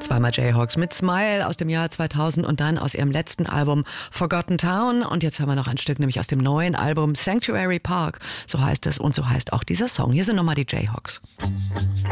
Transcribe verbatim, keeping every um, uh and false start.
Zweimal Jayhawks mit Smile aus dem Jahr zweitausend und dann aus ihrem letzten Album Forgotten Town. Und jetzt haben wir noch ein Stück, nämlich aus dem neuen Album Sanctuary Park. So heißt es und so heißt auch dieser Song. Hier sind nochmal die Jayhawks.